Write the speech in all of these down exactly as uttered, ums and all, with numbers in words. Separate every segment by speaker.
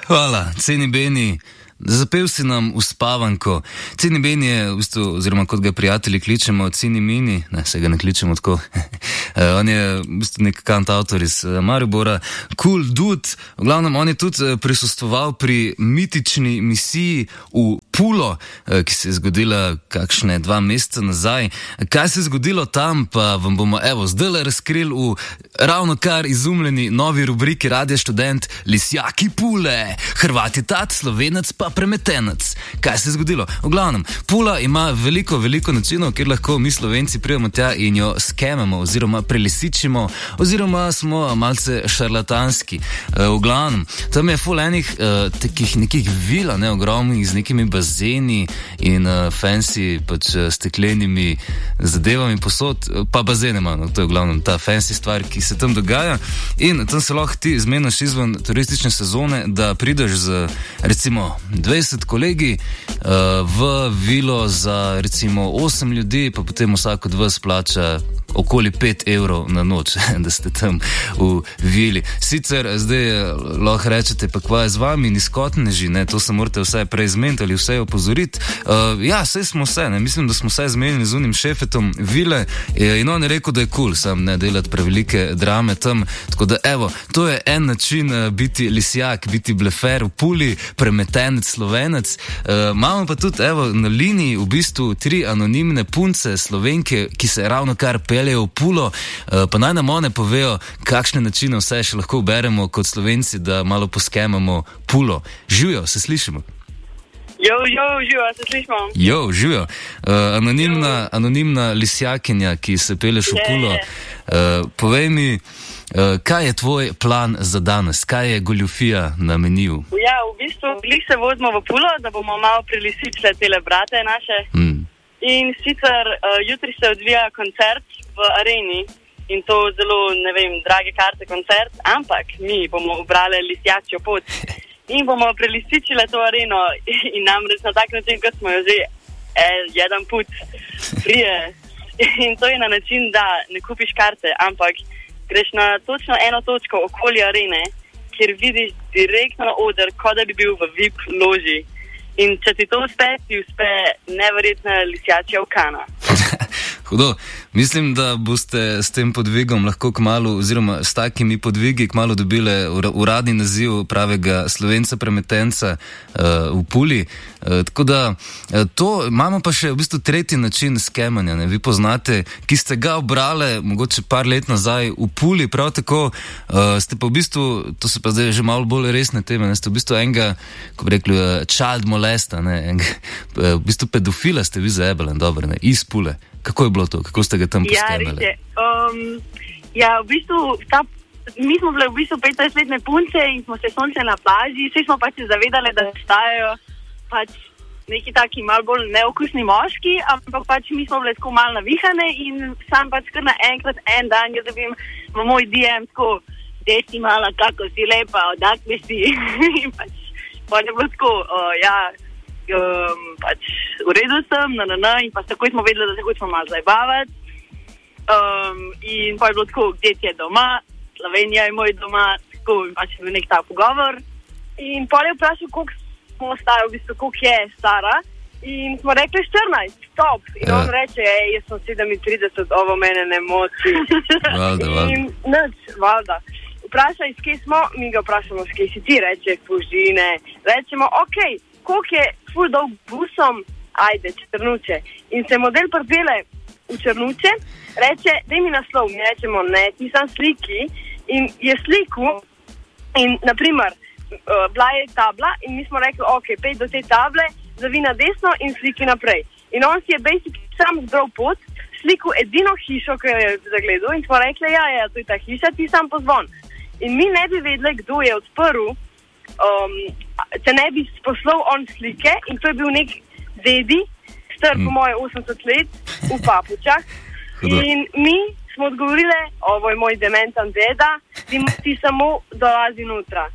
Speaker 1: Hvala, Ceni Beni. Zapel si nam uspavanko. Ceni Beni je, v bistvu, oziroma kot ga prijatelji kličemo, Ceni Mini, ne, se ga ne kličemo tako. On je v bistvu nek kantautor iz Maribora, cool dude. V glavnem, on je tudi prisostvoval pri mitični misiji v Pulo, ki se je zgodila kakšne dva meseca nazaj. Kaj se je zgodilo tam, pa vam bomo evo zdajle razkrili v ravno kar izumljeni novi rubriki Radio Študent Lisjaki Pule. Hrvat je tat, Slovenec pa premetenec. Kaj se je zgodilo? V glavnem, Pula ima veliko, veliko načinov, kjer lahko mi Slovenci prijemo tja in jo skememo, oziroma prelisičimo, oziroma smo malce šarlatanski. V glavnem, tam je ful enih takih nekih vila, ne, ogromnih, z nekimi bazeni in fancy pač steklenimi zadevami posod, pa bazene imamo, to je v glavnem ta fancy stvar, ki se tam dogaja, in tam se lahko ti zmeniš izven turistične sezone, da prideš z recimo dvajset kolegi uh, v vilo za recimo osem ljudi, pa potem vsak od vas plača okoli pet evrov na noč, da ste tam v vili. Sicer zdaj lahko rečete, pa kva je z vami, nizkotneži, ne, to se morate vsaj prej zmeniti ali vse opozoriti. Uh, ja, vse smo vse, ne, mislim, da smo vse zmenili z unim šefetom vile in on je rekel, da je cool sam ne delati prevelike drame tam, tako da evo, to je en način uh, biti lisjak, biti blefer v Puli, premetenec, Slovenec. Imamo uh, pa tudi evo na liniji v bistvu tri anonimne punce Slovenke, ki se ravno kar peljejo v Pulo, uh, pa naj nam one povejo, kakšne načine vse še lahko uberemo kot Slovenci, da malo poskemamo Pulo. Živijo, se slišimo?
Speaker 2: Jo, jo, živijo, se slišimo?
Speaker 1: Jo, živijo. Uh, anonimna, anonimna lisjakinja, ki se pelješ v Pulo. Uh, povej mi, Uh, kaj je tvoj plan za danes? Kaj je goljufija na meniju?
Speaker 2: Ja, v bistvu glih se vozimo v Pulo, da bomo malo prelisičile tele brate naše. Mm. In sicer uh, jutri se odvija koncert v areni in to zelo, ne vem, drage karte koncert, ampak mi bomo ubrali lisjačjo pot in bomo prelisičile to areno in namreč na tak način, kot smo jo že eh, jedan put prije. In to je na način, da ne kupiš karte, ampak greš na točno eno točko okoli arene, kjer vidiš direktno na oder, kot da bi bil v V I P loži. In če ti to uspe, ti uspe neverjetna lisjačja okana.
Speaker 1: Hudo. Mislim, da boste s tem podvigom lahko kmalu, oziroma s takimi podvigi kmalu dobile uradni naziv pravega Slovenca premetenca uh, v Puli. Uh, tako da uh, to imamo pa še v bistvu tretji način skemanja. Ne? Vi poznate, ki ste ga obrale mogoče par let nazaj v Puli, prav tako uh, ste pa v bistvu, to se pa zdaj že malo bolj resne teme, ne? Ste v bistvu enega, ko bi rekli, uh, child molesta, ne? Enega, uh, v bistvu pedofila ste vi zajebali, dobro, ne? Iz Pule. Kako je bilo to? Kako ste ga tam poskemali?
Speaker 2: Ja, um, ja, v bistvu, ta, mi smo bile v bistvu petnajstletne punce in smo se sončili na plaži, vsi smo pač se zavedali, da stajajo pač neki taki malo bolj neokusni moški, ampak pač mi smo bile tako malo navihane in sam pač kar naenkrat en dan, jaz dobim v moj D M tako, deci mala, kako si lepa, odakle si. In pač, pač je bilo tako, uh, ja, Um, pač v redu sem, na na na, in pa takoj smo vedeli, da se hočemo malo zajbavati. Um, in pa je bilo tako, kde ti je doma, Slovenija je moj doma, tako in pač je bil nek ta pogovor. In pa je vprašal, koliko smo stari, v bistvu, koliko je stara. In smo rekli štirinajst, stop. In ja. On reče, ej, jaz sem sedemintrideset, ovo mene ne moči.
Speaker 1: Valda, valda.
Speaker 2: In nič, valda. Vprašaj, s kje smo, mi ga vprašamo, s kje si ti, reče, Fužine. Rečemo, okej. Okay, koliko je ful dolg busom, ajde, Črnuče. In se model pripele v Črnuče, reče, daj mi naslov, mi rečemo, ne, ti sam sliki, in je sliku, in naprimer, uh, bila je tabla, in mi smo rekli, ok, pej do te table, zavi na desno in sliki naprej. In on si je basic sam zbral pot, sliku edino hišo, ki jo je zagledal, in smo rekli, ja, ja, to je ta hiša, ti sam pozvon. In mi ne bi vedeli, kdo je odprl, Um, če ne bi poslal on slike, in to je bil nek dedi, star mm. po moje osemdeset let, v papučah. In mi smo odgovorili, ovo je moj dementan deda, ti, ti samo dolazi nutra.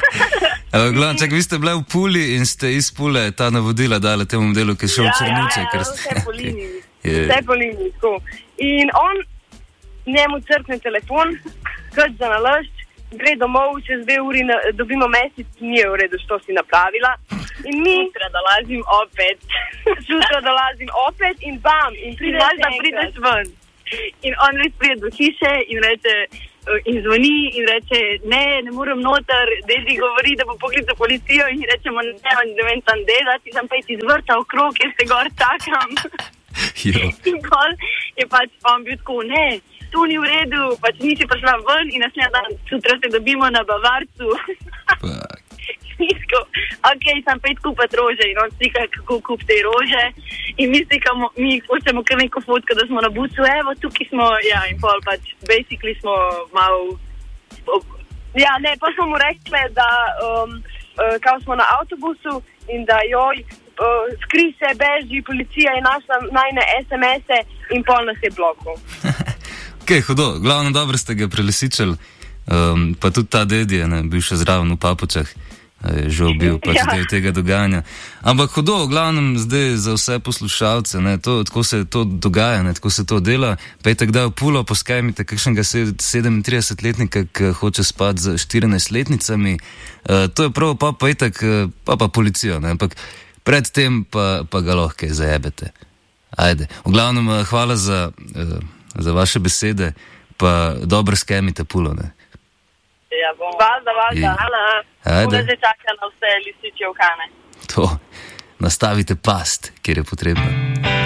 Speaker 1: Gledam, čak, vi ste bile v Puli in ste iz Pule ta navodila dali temu delu, ki je šel
Speaker 2: ja,
Speaker 1: v Črnuče.
Speaker 2: Ja, ja, vse po liniji.
Speaker 1: Okay.
Speaker 2: Vse po liniji, tako. In on njemu crkne telefon, kot za nalašč, gre domov, čez dve uri na, dobimo mesec, ni v redu, što si napravila. In mi...
Speaker 3: Sutra dolazim opet.
Speaker 2: Sutra dolazim opet in bam, in prideš
Speaker 3: da prideš ven. In on res pride do hiše in reče, in zvoni in reče, ne, ne morem noter, dedi govori, da bo poklical policijo in rečemo, ne, ne vem tam delati, sem pa iti izvrta okrog, jaz te gor čakam. In pol je pač on bil tako, ne, to ni v redu, pač nisi prišla ven in naslednji dan sutra se dobimo na Bavarcu. Smisko, ok, sem pa iti kupat rože in on slika, kako kup te rože in mi slikamo, mi hočemo kar neko fotko, da smo na busu, evo, tukaj smo, ja, in pol pač, basically smo malo...
Speaker 2: Ja, ne, pa smo mu rekli, da um, uh, kao smo na avtobusu in da joj, uh, skri se, beži, policija je našla najne es em ese in pol nas je blokov.
Speaker 1: Ok, hudo, glavno dobro ste ga prelisičali, um, pa tudi ta dedi je ne, bil še zraven v papučah, je že bil pač ja. Del tega dogajanja. Ampak hudo, v glavnem zdaj za vse poslušalce, ne, to, tako se to dogaja, ne, tako se to dela, pejte kdaj v Pulo, poskajmite kakšnega sedemintridesetletnika, ki hoče spati z štirinajstletnicami, uh, to je prav, pa pa itak, pa pa policijo, ne, ampak predtem pa, pa ga lahko zajebete. Ajde, v glavnem hvala za... Uh, za vaše besede, pa dobro skemite Pulo, ne?
Speaker 3: Ja, bom. Valda, valda, hvala. Pulo že čaka na vse lističe v kane.
Speaker 1: To, nastavite past, kjer je potrebno.